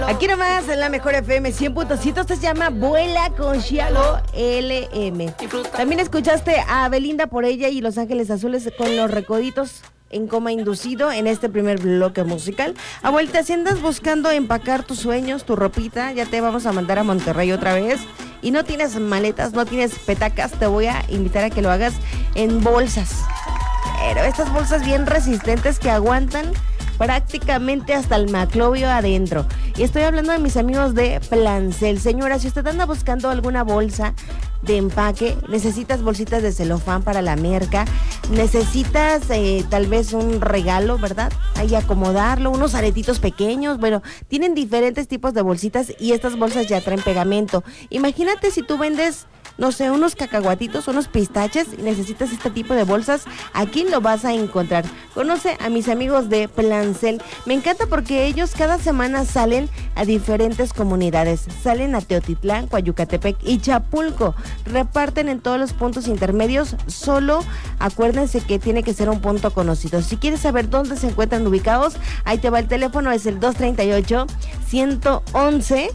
Aquí nomás en la mejor FM 100.7, esto se llama Vuela con Xialo LM. También escuchaste a Belinda por ella y Los Ángeles Azules con Los Recoditos en coma inducido en este primer bloque musical. Abuelita, si andas buscando empacar tus sueños, tu ropita, ya te vamos a mandar a Monterrey otra vez y no tienes maletas, no tienes petacas, te voy a invitar a que lo hagas en bolsas. Pero estas bolsas bien resistentes que aguantan prácticamente hasta el maclovio adentro. Y estoy hablando de mis amigos de Plancel. Señora, si usted anda buscando alguna bolsa de empaque, necesitas bolsitas de celofán para la merca, necesitas tal vez un regalo, ¿verdad? Ahí acomodarlo, unos aretitos pequeños, bueno, tienen diferentes tipos de bolsitas y estas bolsas ya traen pegamento. Imagínate si tú vendes, no sé, unos cacahuatitos, unos pistaches y necesitas este tipo de bolsas, aquí lo vas a encontrar. Conoce a mis amigos de Plancel. Me encanta porque ellos cada semana salen a diferentes comunidades. Salen a Teotitlán, Coayucatepec y Chapulco. Reparten en todos los puntos intermedios. Solo acuérdense que tiene que ser un punto conocido. Si quieres saber dónde se encuentran ubicados, ahí te va el teléfono, es el 238-111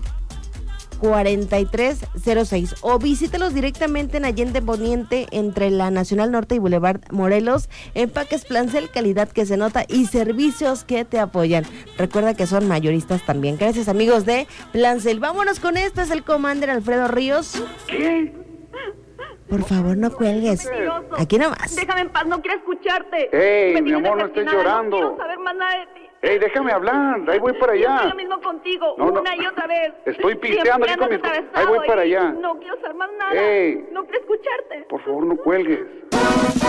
4306 o visítalos directamente en Allende Poniente entre la Nacional Norte y Boulevard Morelos. Empaques Plancel, calidad que se nota y servicios que te apoyan. Recuerda que son mayoristas también. Gracias, amigos de Plancel. Vámonos con esto, es el Commander Alfredo Ríos. ¿Qué? Por favor, no cuelgues. Aquí nomás. Déjame en paz, no quiero escucharte. Ey, mi amor, no estés llorando. No quiero saber más nada de ti. Ey, déjame hablar, ahí voy para allá. Yo lo mismo contigo, No, una y otra vez. Estoy pisteando aquí con mi... Ahí voy para allá. No quiero saber más nada. Ey. No quiero escucharte. Por favor, no cuelgues.